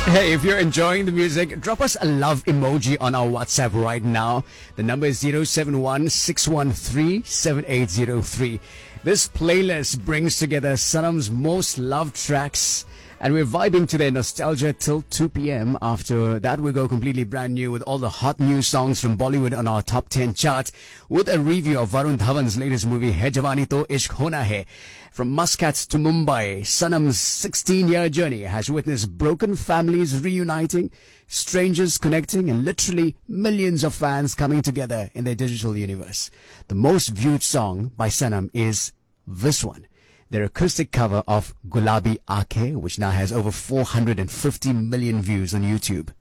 Hey, if you're enjoying the music, drop us a love emoji on our WhatsApp right now. The number is 071 613 This playlist brings together Sanam's most loved tracks, and we're vibing to their nostalgia till 2 p.m. After that, we go completely brand new with all the hot new songs from Bollywood on our top 10 chart, with a review of Varun Dhawan's latest movie, Hai Jawani To Ishq Hona Hai. From Muscat to Mumbai, Sanam's 16-year journey has witnessed broken families reuniting, strangers connecting, and literally millions of fans coming together in their digital universe. The most viewed song by Sanam is this one, their acoustic cover of Gulabi Aankhein, which now has over 450 million views on YouTube.